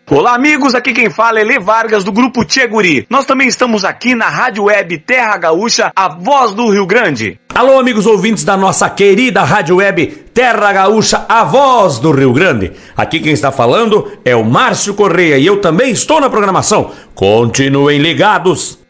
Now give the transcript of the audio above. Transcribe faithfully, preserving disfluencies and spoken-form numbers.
Olá, amigos, aqui quem fala é Lê Vargas, do Grupo Tchê Guri. Nós também estamos aqui na Rádio Web Terra Gaúcha, a voz do Rio Grande. Alô, amigos ouvintes da nossa querida Rádio Web Terra Gaúcha, a voz do Rio Grande. Aqui quem está falando é o Márcio Correia e eu também estou na programação. Continuem ligados.